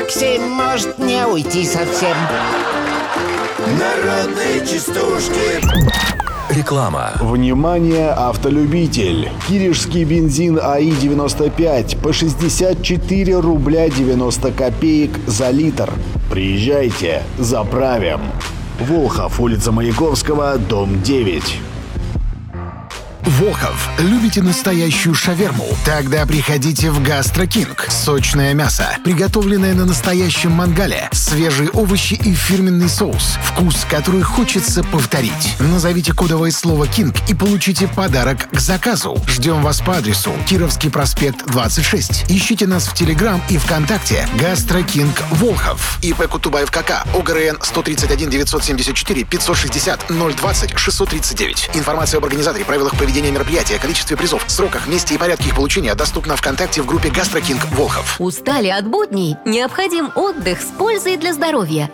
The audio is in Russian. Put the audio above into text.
47 может не уйти совсем. Народные частушки. Реклама. Внимание, автолюбитель! Киришский бензин АИ-95 по 64 рубля 90 копеек за литр. Приезжайте, заправим. Волхов, улица Маяковского, дом 9. Волхов, любите настоящую шаверму? Тогда приходите в Гастро Кинг. Сочное мясо, приготовленное на настоящем мангале, свежие овощи и фирменный соус. Вкус, который хочется повторить. Назовите кодовое слово «Кинг» и получите подарок к заказу. Ждем вас по адресу Кировский проспект 26. Ищите нас в Телеграм и ВКонтакте. Гастро Кинг Волхов. ИП Кутубаев КК. ОГРН 131 974 560 020 639. Информация об организаторе, правилах поведения мероприятия, количестве призов, сроках, месте и порядке их получения доступна ВКонтакте в группе Гастро Кинг Волхов. Устали от будней? Необходим отдых с пользой для здоровья.